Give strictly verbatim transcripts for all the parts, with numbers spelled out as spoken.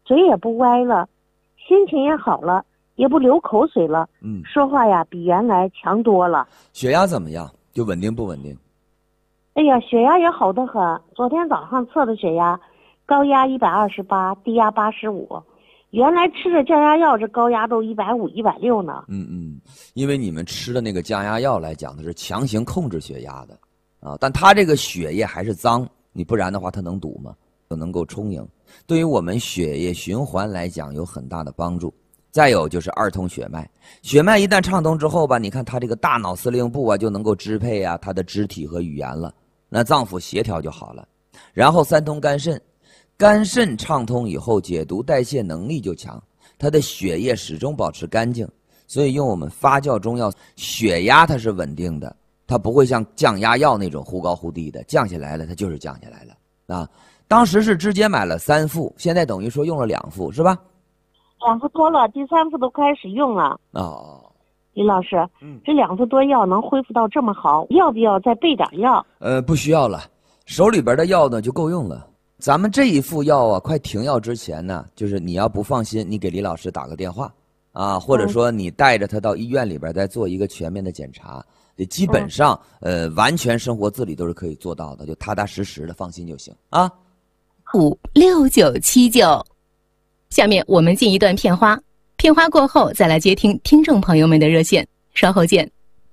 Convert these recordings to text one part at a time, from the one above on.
嘴也不歪了，心情也好了，也不流口水了。 嗯， 说话呀比原来强多了。 血压怎么样？就稳定不稳定？ 哎呀，血压也好得很。昨天早上测的血压，高压一百二十八，低压八十五。原来吃着降压药，这高压都一百五、一百六呢。 嗯嗯，因为你们吃的那个降压药来讲，它是强行控制血压的啊，但它这个血液还是脏，你不然的话它能堵吗？就能够充盈，对于我们血液循环来讲有很大的帮助。再有就是二通血脉，血脉一旦畅通之后吧，你看它这个大脑司令部啊就能够支配啊它的肢体和语言了，那脏腑协调就好了。然后三通肝肾，肝肾畅通以后，解毒代谢能力就强，它的血液始终保持干净，所以用我们发酵中药，血压它是稳定的，它不会像降压药那种忽高忽低的，降下来了它就是降下来了啊。当时是直接买了三副，现在等于说用了两副，是吧？ 两副多了，第三副都开始用了。 哦， 李老师， 嗯， 这两副多药能恢复到这么好，要不要再备点药？ 呃，不需要了，手里边的药呢就够用了。咱们这一副药啊，快停药之前呢，就是你要不放心，你给李老师打个电话啊，或者说你带着他到医院里边再做一个全面的检查，基本上、嗯、呃完全生活自理都是可以做到的，就踏踏实实的，放心就行啊。 五六九七九，下面我们进一段片花，片花过后再来接听听众朋友们的热线，稍后见。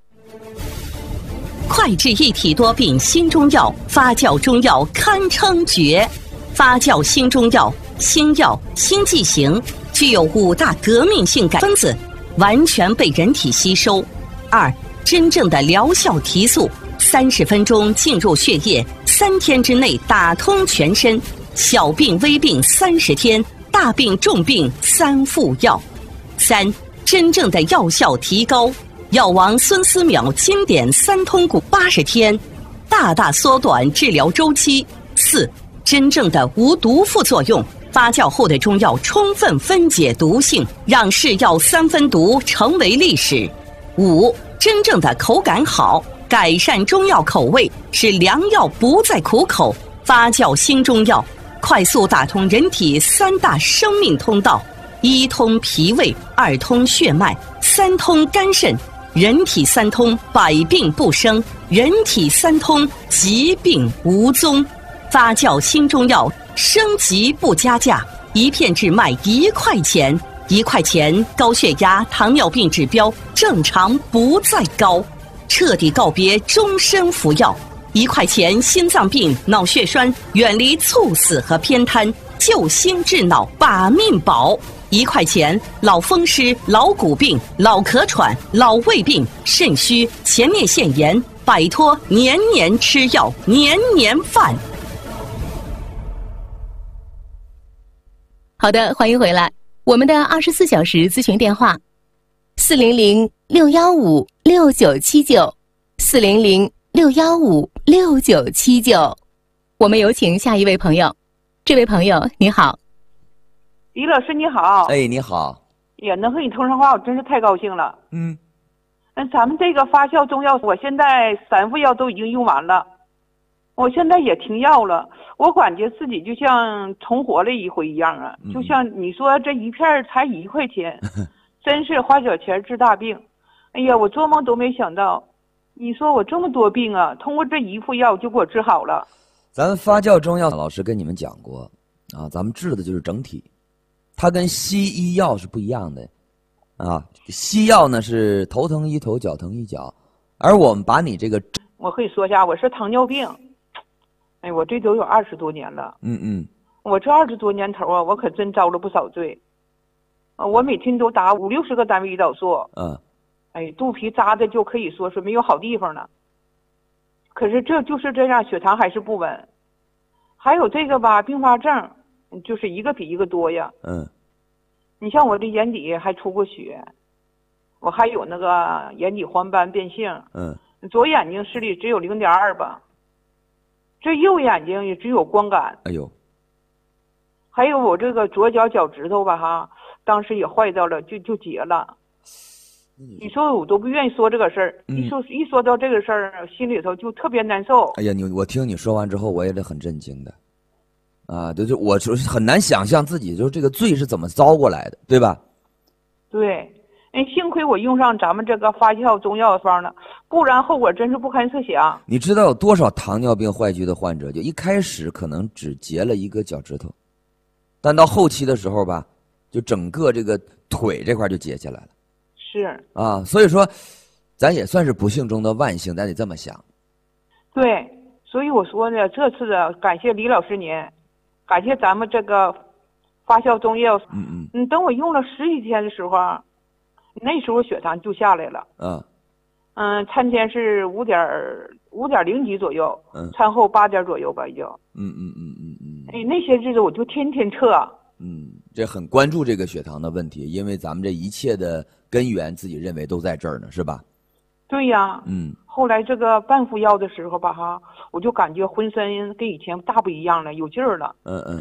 快治一体多病新中药，发酵中药堪称绝。发酵新中药，新药新剂型，具有五大革命性改分子，完全被人体吸收。二，真正的疗效提速，三十分钟进入血液，三天之内打通全身。小病微病三十天，大病重病三副药。三，真正的药效提高。药王孙思邈经典三通骨八十天，大大缩短治疗周期。四，真正的无毒副作用，发酵后的中药充分分解毒性，让是药三分毒成为历史。五，真正的口感好，改善中药口味，使良药不再苦口。发酵新中药，快速打通人体三大生命通道：一通脾胃，二通血脉，三通肝肾。人体三通，百病不生；人体三通，疾病无踪。发酵新中药，升级不加价，一片只卖一块钱。一块钱，高血压、糖尿病指标正常不再高，彻底告别终身服药。一块钱，心脏病、脑血栓远离猝死和偏瘫，救心治脑，把命保。一块钱，老风湿、老骨病、老咳喘、老胃病、肾虚、前列腺炎，摆脱年年吃药、年年犯。 好的，欢迎回来。我们的二十四小时咨询电话：四零零六幺五六九七九，四零零六幺五六九七九。我们有请下一位朋友。这位朋友，你好。 李老师你好。 哎，你好。 也能和你通上话，我真是太高兴了。 嗯， 那咱们这个发酵中药，我现在三副药都已经用完了，我现在也停药了，我感觉自己就像重活了一回一样啊！ 嗯、 就像你说这一片才一块钱，真是花小钱治大病。哎呀，我做梦都没想到，你说我这么多病啊，通过这一副药就给我治好了。 咱们发酵中药老师跟你们讲过啊，咱们治的就是整体。它跟西医药是不一样的，啊，西药呢是头疼医头，脚疼医脚，而我们把你这个， 我可以说一下，我是糖尿病，哎，我这都有二十多年了， 嗯嗯， 我这二十多年头啊，我可真遭了不少罪，啊，我每天都打五六十个单位胰岛素， 嗯， 哎，肚皮扎的就可以说是没有好地方了，可是这就是这样，血糖还是不稳，还有这个吧，并发症。就是一个比一个多呀。 嗯， 你像我这眼底还出过血，我还有那个眼底黄斑变性。 嗯， 左眼睛视力只有零点二吧，这右眼睛也只有光感。 哎呦， 还有我这个左脚脚趾头吧哈，当时也坏掉了，就就截了。嗯、你说我都不愿意说这个事儿、嗯，一说一说到这个事儿，心里头就特别难受。 哎呀，你我听你说完之后，我也是很震惊的。 啊，就是我就是很难想象自己就是这个罪是怎么遭过来的，对吧？ 对，哎，幸亏我用上咱们这个发酵中药方了，不然后果真是不堪设想。 你知道有多少糖尿病坏疽的患者，就一开始可能只截了一个脚趾头，但到后期的时候吧，就整个这个腿这块就截下来了。 是啊，所以说，咱也算是不幸中的万幸，咱得这么想。 对，所以我说呢，这次的感谢李老师您，感谢咱们这个发酵中药。 嗯嗯。 嗯，等我用了十几天的时候，那时候血糖就下来了。 啊。 嗯，餐前是五点五点零几左右， 嗯， 餐后八点左右吧，已经。 嗯嗯嗯嗯嗯。 哎，那些日子我就天天测。 嗯，这很关注这个血糖的问题，因为咱们这一切的根源自己认为都在这儿呢，是吧？ 对呀。 嗯。 后来这个半服药的时候吧，哈，我就感觉浑身跟以前大不一样了，有劲儿了。 嗯嗯。